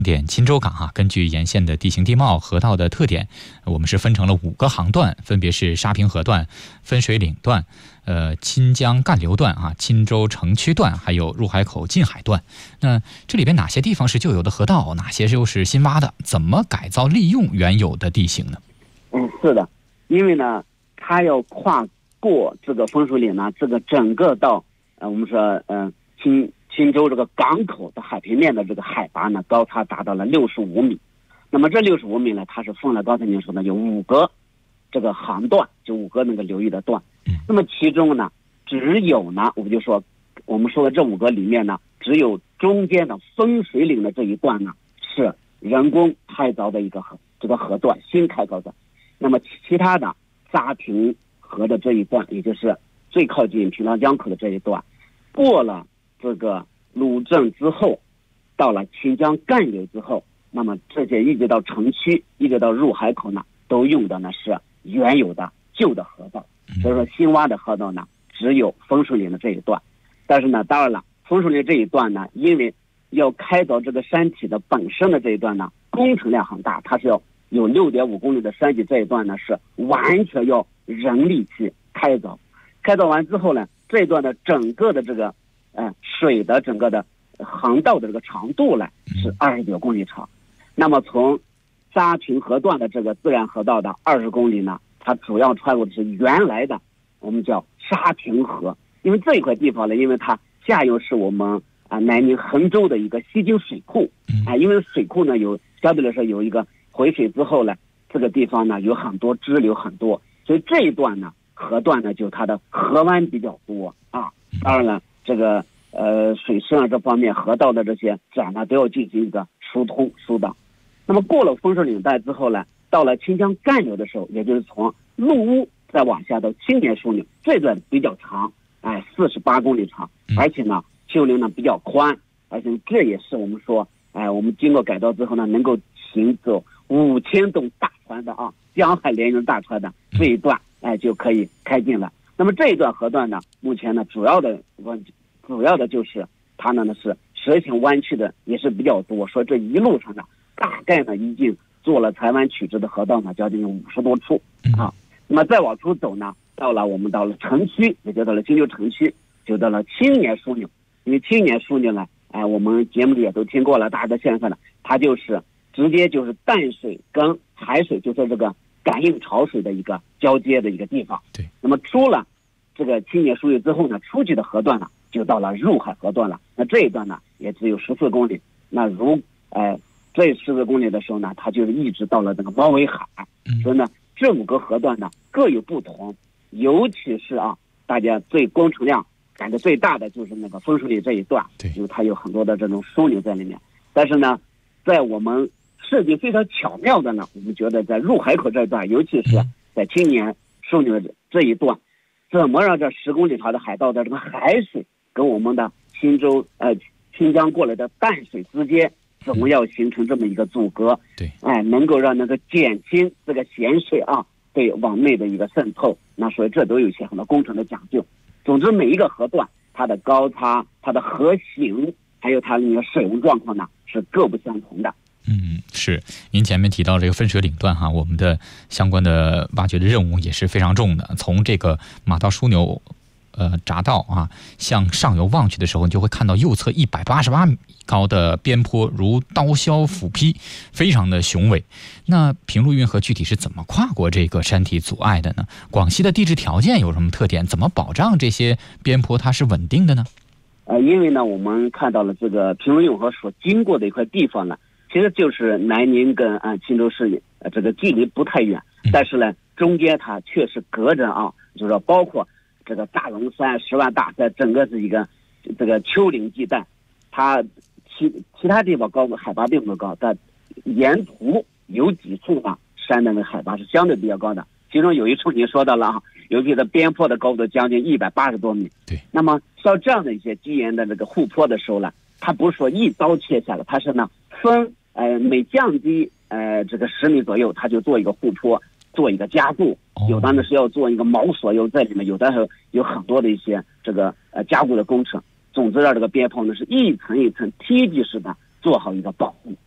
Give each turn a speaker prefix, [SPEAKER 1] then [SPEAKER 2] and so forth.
[SPEAKER 1] 点钦州港根据沿线的地形地貌、河道的特点，我们是分成了5个航段，分别是沙坪河段、分水岭段、钦江干流段钦州城区段，还有入海口进海段。那这里边哪些地方是旧有的河道，哪些又是新挖的？怎么改造利用原有的地形呢？
[SPEAKER 2] 是的，因为呢，它要跨过这个分水岭呢，这个整个到我们说钦州这个港口的海平面的这个海拔呢，高差达到了65米。那么这65米呢，它是分了刚才您说的有5个这个航段，就5个那个流域的段。那么其中呢，只有呢，我们说的这5个里面呢，只有中间的分水岭的这一段呢，是人工开凿的一个这个河段，新开凿的。那么其他的沙坪河的这一段，也就是最靠近平塘江口的这一段，过了这个鲁镇之后，到了钦江干流之后，那么这些一直到城区，一直到入海口呢，都用的呢是原有的旧的河道。所以说新挖的河道呢，只有分水岭的这一段。但是呢，当然了，分水岭这一段呢，因为要开凿这个山体的本身的这一段呢，工程量很大，它是要有6.5公里的山体，这一段呢是完全要人力去开凿。开凿完之后呢，这一段的整个的这个水的整个的航道的这个长度呢是29公里长。那么从沙坪河段的这个自然河道的20公里呢，它主要穿过的是原来的我们叫沙坪河。因为这一块地方呢，因为它下游是我们南宁衡州的一个西京水库因为水库呢相对来说有一个回水之后呢，这个地方呢有很多支流很多，所以这一段呢河段呢就它的河湾比较多当然了，这个水深这方面河道的这些展呢都要进行一个疏通疏导。那么过了分水岭带之后呢，到了钦江干流的时候，也就是从陆屋再往下到青年枢纽，这段比较长48公里长，而且呢丘陵呢比较宽，而且这也是我们说我们经过改造之后呢，能够行走5000吨大船的江海联营大船的这一段就可以开进了。那么这一段河段呢，目前呢主要的就是它呢是蛇形弯曲的也是比较多，说这一路上呢大概呢已经做了台湾曲直的河道呢将近50多处那么再往出走呢，到了城区，也就到了钦州城区，就到了青年枢纽。因为青年枢纽呢我们节目里也都听过了，大家都现在呢，它就是直接就是淡水跟海水就是这个感应潮水的一个交接的一个地方。
[SPEAKER 1] 对。
[SPEAKER 2] 那么出了这个青年枢纽之后呢，出去的河段呢就到了入海河段了。那这一段呢也只有14公里。那这14公里的时候呢，它就是一直到了那个猫尾海。所以呢，这5个河段呢各有不同，尤其是大家最工程量感觉最大的就是那个分水岭这一段，因为它有很多的这种枢纽在里面。但是呢，在我们设计非常巧妙的呢，我们觉得在入海口这一段，尤其是在青年枢纽这一段，怎么让这10公里长的海道的这个海水跟我们的钦江过来的淡水之间，怎么要形成这么一个阻隔？能够让那个减轻这个咸水对往内的一个渗透。那所以这都有一些很多工程的讲究。总之每一个河段它的高差、它的河形还有它那个水文状况呢是各不相同的。
[SPEAKER 1] 是您前面提到这个分水岭段我们的相关的挖掘的任务也是非常重的。从这个马道枢纽匝道向上游望去的时候，你就会看到右侧188米高的边坡如刀削斧劈，非常的雄伟。那平陆运河具体是怎么跨过这个山体阻碍的呢？广西的地质条件有什么特点？怎么保障这些边坡它是稳定的呢？
[SPEAKER 2] 因为呢我们看到了这个平陆运河所经过的一块地方呢，其实就是南宁跟钦州市这个距离不太远，但是呢中间它确实隔着就是说包括这个大龙山、10万大山，整个是一个这个丘陵地带。它其他地方海拔并不高，但沿途有几处山的那个海拔是相对比较高的。其中有一处您说到了尤其是边坡的高度将近180多米。
[SPEAKER 1] 对。
[SPEAKER 2] 那么像这样的一些基岩的这个护坡的时候呢，它不是说一刀切下来，它是呢分每降低这个10米左右，它就做一个护坡，做一个加固。有的呢是要做一个锚索又在里面，有的是有很多的一些这个加固的工程。总之让这个边坡呢是一层一层梯级式的做好一个保护。